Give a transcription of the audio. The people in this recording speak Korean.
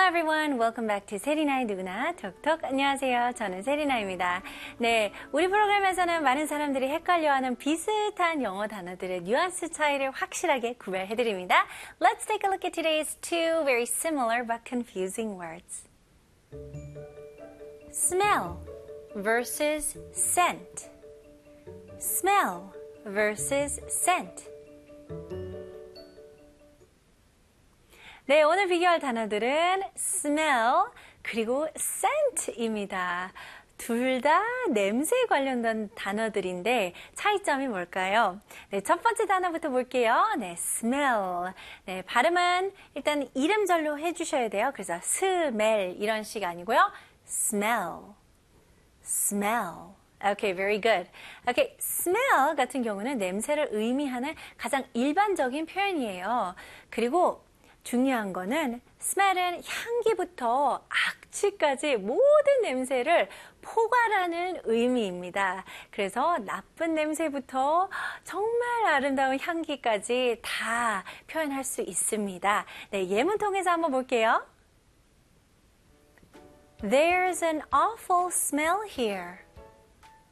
everyone. Welcome back to 세리나의 누구나 톡톡. 안녕하세요. 저는 세리나입니다. 네, 우리 프로그램에서는 많은 사람들이 헷갈려하는 비슷한 영어 단어들의 뉘앙스 차이를 확실하게 구별해드립니다. Let's take a look at today's two very similar but confusing words. Smell versus scent. Smell versus scent. 네, 오늘 비교할 단어들은 smell 그리고 scent입니다. 둘 다 냄새에 관련된 단어들인데 차이점이 뭘까요? 네, 첫 번째 단어부터 볼게요. 네, smell. 네, 발음은 일단 이름절로 해주셔야 돼요. 그래서 smell 이런 식 아니고요. smell. smell. Okay, very good. Okay, smell 같은 경우는 냄새를 의미하는 가장 일반적인 표현이에요. 그리고 중요한 거는 smell은 향기부터 악취까지 모든 냄새를 포괄하는 의미입니다. 그래서 나쁜 냄새부터 정말 아름다운 향기까지 다 표현할 수 있습니다. 네, 예문 통해서 한번 볼게요. There's an awful smell here.